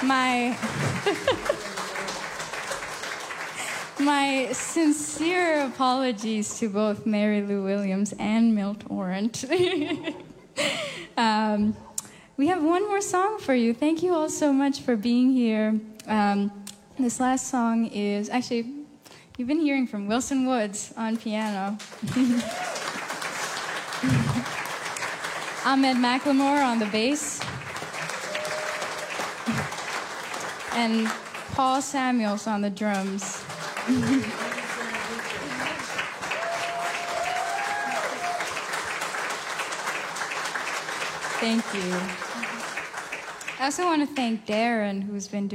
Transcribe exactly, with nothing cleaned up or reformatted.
my my sincere apologies to both Mary Lou Williams and Milt Orant. um, we have one more song for you. Thank you all so much for being here. Um, this last song is actually, you've been hearing from Wilson Woods on piano. Ahmed McLemore on the bass. And Paul Samuels on the drums. Thank you. I also want to thank Darren, who's been doing